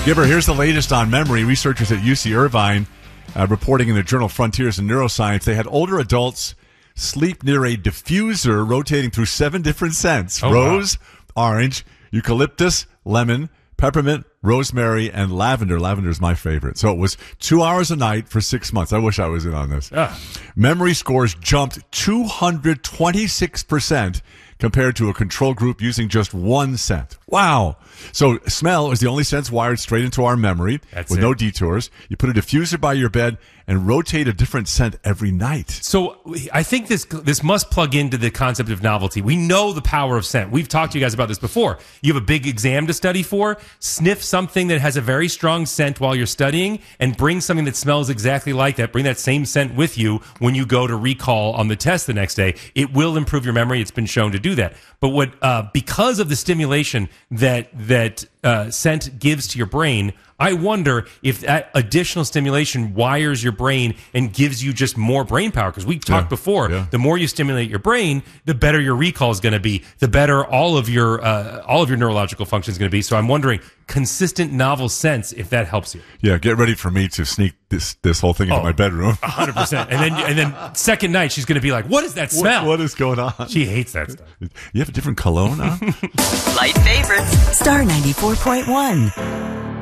Gibber, here's the latest on memory. Researchers at UC Irvine reporting in the journal Frontiers in Neuroscience, they had older adults sleep near a diffuser rotating through 7 different scents. Rose, orange, eucalyptus, lemon, peppermint, rosemary, and lavender. Lavender is my favorite. So it was 2 hours a night for 6 months. I wish I was in on this. Memory scores jumped 226% compared to a control group using just 1 scent. Wow. So smell is the only sense wired straight into our memory with no detours. You put a diffuser by your bed and rotate a different scent every night. So I think this must plug into the concept of novelty. We know the power of scent. We've talked to you guys about this before. You have a big exam to study for. Sniff something that has a very strong scent while you're studying and bring something that smells exactly like that. Bring that same scent with you when you go to recall on the test the next day. It will improve your memory. It's been shown to do that. But because of the stimulation that scent gives to your brain, I wonder if that additional stimulation wires your brain and gives you just more brain power. Because we talked before, the more you stimulate your brain, the better your recall is going to be, the better all of your neurological function is going to be. So I'm wondering, consistent novel scents, if that helps you. Yeah, get ready for me to sneak this whole thing into my bedroom. 100%. And then second night, she's going to be like, what is that smell? What is going on? She hates that stuff. You have a different cologne on? Light favorites. Star 94.1.